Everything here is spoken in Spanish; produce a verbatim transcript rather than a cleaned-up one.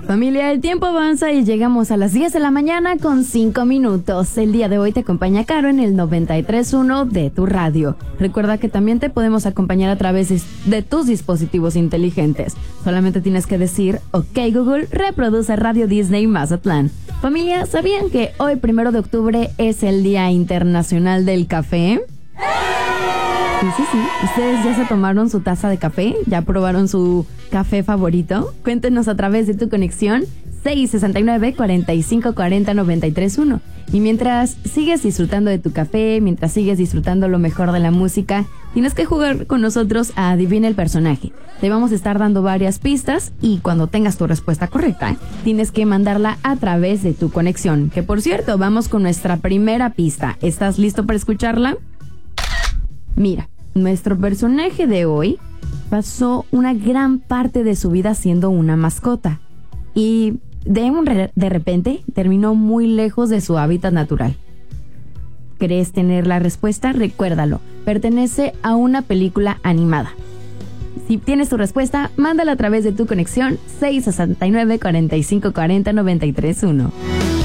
Familia, el tiempo avanza y llegamos a las diez de la mañana con cinco minutos. El día de hoy te acompaña Caro en el noventa y tres punto uno de tu radio. Recuerda que también te podemos acompañar a través de tus dispositivos inteligentes. Solamente tienes que decir, ok Google, reproduce Radio Disney Mazatlán. Familia, ¿sabían que hoy, primero de octubre, es el Día Internacional del Café? Sí, sí, sí. ¿Ustedes ya se tomaron su taza de café? ¿Ya probaron su café favorito? Cuéntenos a través de tu conexión seis seis nueve, cuatro cinco cuatro cero, nueve tres uno. Y mientras sigues disfrutando de tu café, mientras sigues disfrutando lo mejor de la música, tienes que jugar con nosotros a Adivina el personaje. Te vamos a estar dando varias pistas y cuando tengas tu respuesta correcta, tienes que mandarla a través de tu conexión. Que por cierto, vamos con nuestra primera pista. ¿Estás listo para escucharla? Mira, nuestro personaje de hoy pasó una gran parte de su vida siendo una mascota y de, un re- de repente terminó muy lejos de su hábitat natural. ¿Crees tener la respuesta? Recuérdalo, pertenece a una película animada. Si tienes tu respuesta, mándala a través de tu conexión seis seis nueve, cuatro cinco cuatro cero, nueve tres uno.